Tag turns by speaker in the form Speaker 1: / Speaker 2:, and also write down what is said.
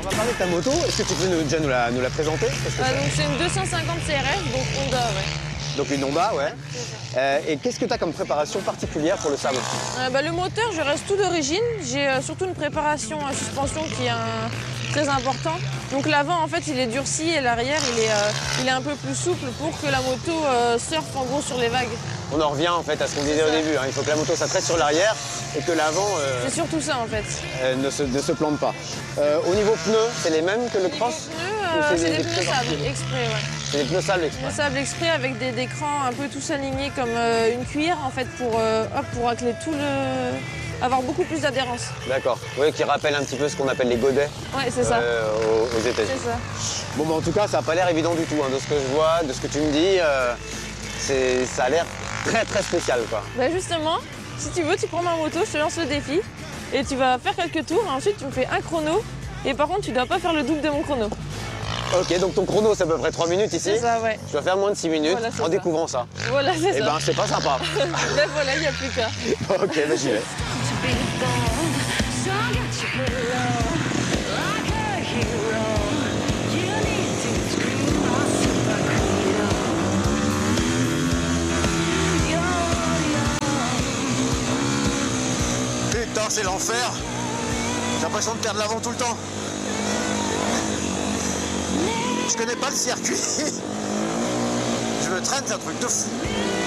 Speaker 1: On va parler de ta moto. Est-ce que tu peux déjà nous la présenter?
Speaker 2: Donc c'est une 250 CRF, donc Honda, ouais.
Speaker 1: Donc une Honda, ouais. Et qu'est-ce que tu as comme préparation particulière pour le sable?
Speaker 2: Le moteur, je reste tout d'origine. J'ai surtout une préparation à suspension qui est très important. Donc l'avant, en fait, il est durci et l'arrière, il est un peu plus souple pour que la moto surfe en gros sur les vagues.
Speaker 1: On en revient en fait à ce qu'on disait au début. Il faut que la moto s'attrape sur l'arrière et que l'avant
Speaker 2: c'est surtout ça en fait.
Speaker 1: Ne se plante pas. Au niveau pneus, c'est les mêmes que le cross?
Speaker 2: C'est des pneus sable exprès, ouais.
Speaker 1: C'est des pneus sable exprès.
Speaker 2: Des sable exprès avec des crans un peu tous alignés comme une cuillère en fait pour racler tout avoir beaucoup plus d'adhérence.
Speaker 1: D'accord. Oui, qui rappelle un petit peu ce qu'on appelle les godets.
Speaker 2: Ouais, c'est ça.
Speaker 1: Aux États-Unis.
Speaker 2: C'est ça.
Speaker 1: Bon, en tout cas, ça n'a pas l'air évident du tout. De ce que je vois, de ce que tu me dis, ça a l'air très spécial, quoi.
Speaker 2: Justement, si tu veux, tu prends ma moto, je te lance le défi et tu vas faire quelques tours. Ensuite, tu me fais un chrono et par contre, tu dois pas faire le double de mon chrono.
Speaker 1: Ok, donc ton chrono, c'est à peu près 3 minutes ici.
Speaker 2: C'est ça, ouais.
Speaker 1: Je dois faire moins de 6 minutes en découvrant ça.
Speaker 2: Voilà, c'est ça.
Speaker 1: Eh ben, c'est pas sympa.
Speaker 2: Voilà, il n'y a plus qu'à.
Speaker 1: Ok, j'y vais. Putain, c'est l'enfer. J'ai l'impression de perdre l'avant tout le temps. Je connais pas le circuit. Je me traîne, c'est un truc de fou.